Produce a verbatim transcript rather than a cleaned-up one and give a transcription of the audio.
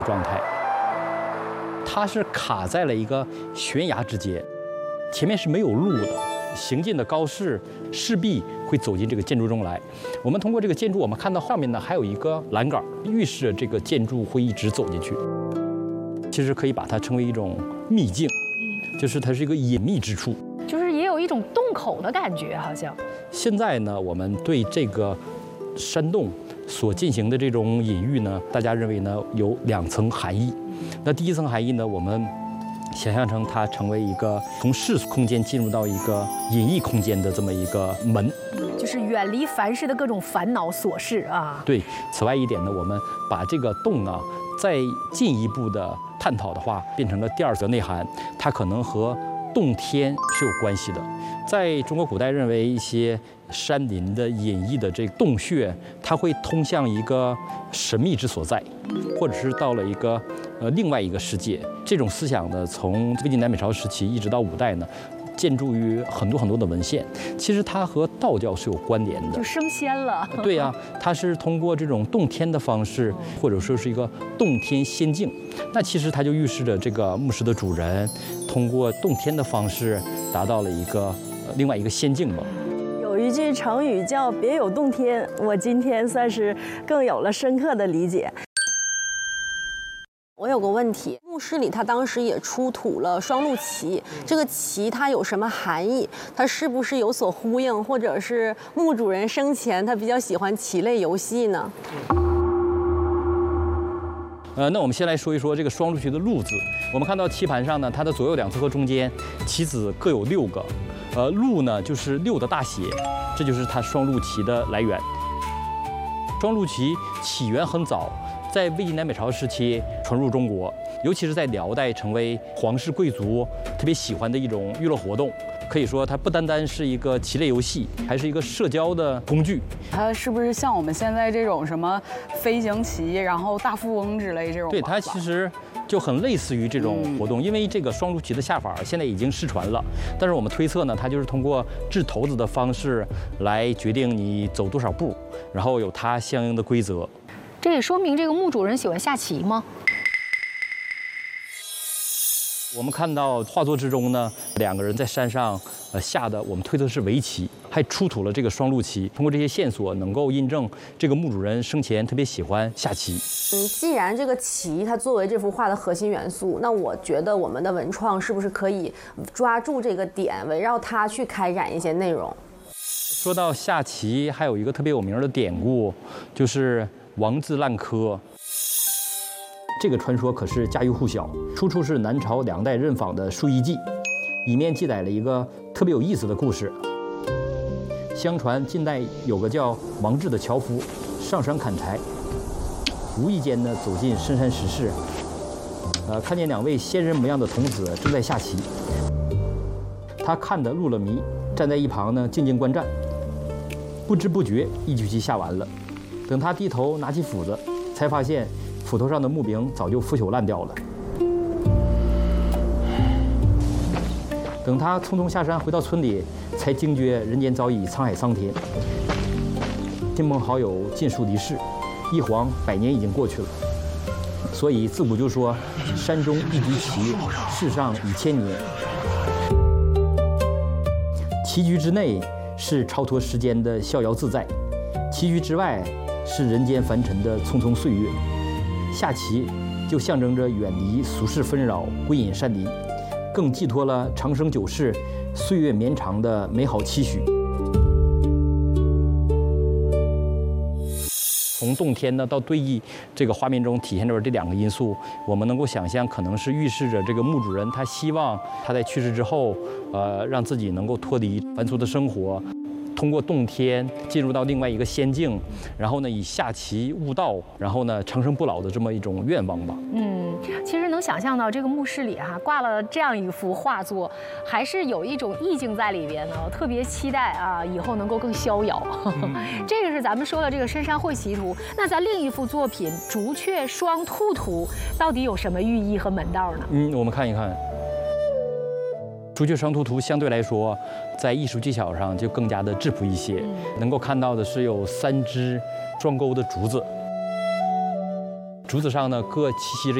状态，它是卡在了一个悬崖之间，前面是没有路的，行进的高士势必会走进这个建筑中来。我们通过这个建筑，我们看到上面呢还有一个栏杆，预示着这个建筑会一直走进去。其实可以把它称为一种秘境，就是它是一个隐秘之处， 就是也有一种洞口的感觉，好像。 现在呢，我们对这个山洞所进行的这种隐喻呢，大家认为呢有两层含义。那第一层含义呢，我们想象成它成为一个从世俗空间进入到一个隐逸空间的这么一个门， 就是远离凡事的各种烦恼琐事啊。 对，此外一点呢，我们把这个洞呢再进一步的探讨的话，变成了第二层内涵，它可能和洞天是有关系的。在中国古代认为一些山林的隐逸的这个洞穴，它会通向一个神秘之所在，或者是到了一个呃另外一个世界。这种思想呢，从魏晋南北朝时期一直到五代呢，建筑于很多很多的文献。其实它和道教是有关联的， 就升仙了。 对呀、啊，它是通过这种洞天的方式，或者说是一个洞天仙境。那其实它就预示着这个墓室的主人通过洞天的方式达到了一个、呃、另外一个仙境嘛。 有一句成语叫别有洞天，我今天算是更有了深刻的理解。 我有个问题，墓室里他当时也出土了双陆旗，这个旗它有什么含义？它是不是有所呼应，或者是墓主人生前他比较喜欢棋类游戏呢？ 呃，那我们先来说一说这个双陆旗的陆字。我们看到棋盘上呢，它的左右两侧和中间棋子各有六个，呃，陆呢就是六的大写，这就是它双陆旗的来源。双陆旗起源很早，在魏晋南北朝时期传入中国，尤其是在辽代成为皇室贵族特别喜欢的一种娱乐活动。可以说，它不单单是一个棋类游戏，还是一个社交的工具。 它是不是像我们现在这种什么飞行棋，然后大富翁之类这种？ 对，它其实就很类似于这种活动，嗯、因为这个双陆旗的下法现在已经失传了。但是我们推测呢，它就是通过掷骰子的方式来决定你走多少步，然后有它相应的规则。 这也说明这个墓主人喜欢下棋吗？ 我们看到画作之中呢，两个人在山上呃下的，我们推测是围棋，还出土了这个双陆旗。通过这些线索，能够印证这个墓主人生前特别喜欢下棋。 嗯，既然这个棋它作为这幅画的核心元素，那我觉得我们的文创是不是可以抓住这个点，围绕它去开展一些内容？ 说到下棋，还有一个特别有名的典故，就是王字烂柯。这个传说可是家喻户晓，出处是南朝两代任坊的《述异记》，里面记载了一个特别有意思的故事。相传近代有个叫王志的樵夫上山砍柴，无意间呢走进深山石室，呃，看见两位仙人模样的童子正在下棋。他看得入了迷，站在一旁呢静静观战，不知不觉一局棋下完了。等他低头拿起斧子，才发现斧头上的木柄早就腐朽烂掉了。等他匆匆下山回到村里，才惊觉人间早已沧海桑田，亲朋好友尽数离世，一晃百年已经过去了。所以自古就说山中一局棋，世上已千年。棋局之内是超脱时间的逍遥自在，棋局之外是人间凡尘的匆匆岁月。下棋就象征着远离俗世纷扰，归隐山林，更寄托了长生久世、岁月绵长的美好期许。从洞天呢到对弈这个画面中体现着这两个因素，我们能够想象，可能是预示着这个墓主人他希望他在去世之后，呃，让自己能够脱离凡俗的生活，通过洞天进入到另外一个仙境，然后呢以下棋悟道，然后呢长生不老的这么一种愿望吧。 嗯，其实能想象到这个墓室里哈、啊、挂了这样一幅画作，还是有一种意境在里边呢。特别期待啊以后能够更逍遥。嗯、这个是咱们说的这个深山会棋图。那咱另一幅作品《竹雀双兔图》到底有什么寓意和门道呢？ 嗯，我们看一看。竹雀双兔图相对来说，在艺术技巧上就更加的质朴一些。嗯、能够看到的是有三只双钩的竹子， 竹子上呢各栖息着